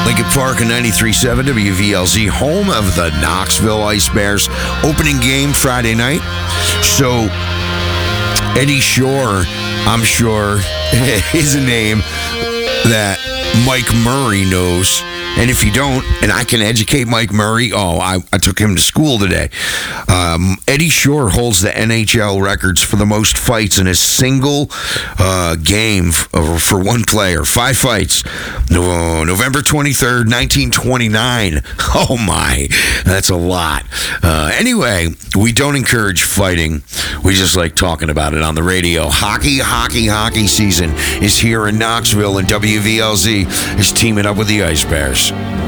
Lincoln Park and 93.7 WVLZ, home of the Knoxville Ice Bears. Opening game Friday night. So, Eddie Shore, I'm sure, is a name that Mike Murray knows. And if you don't, and I can educate Mike Murray, I took him to school today. Eddie Shore holds the NHL records for the most fights in a single game for one player. 5 fights. November 23rd, 1929. Oh my, that's a lot. Anyway, we don't encourage fighting. We just like talking about it on the radio. Hockey season is here in Knoxville, and WVLZ is teaming up with the Ice Bears.